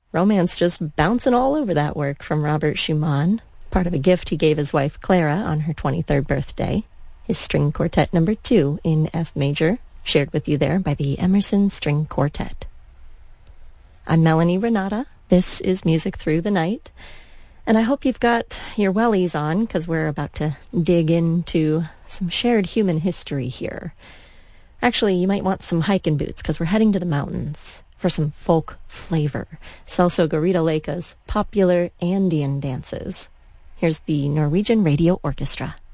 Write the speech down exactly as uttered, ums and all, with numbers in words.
Romance just bouncing all over that work from Robert Schumann, part of a gift he gave his wife Clara on her twenty-third birthday. His String Quartet number two in F major, shared with you there by the Emerson String Quartet. I'm Melanie Renata. This is Music Through the Night. And I hope you've got your wellies on, because we're about to dig into some shared human history here. Actually, you might want some hiking boots, because we're heading to the mountains for some folk flavor. Celso Garrido Leica's popular Andean dances. Here's the Norwegian Radio Orchestra.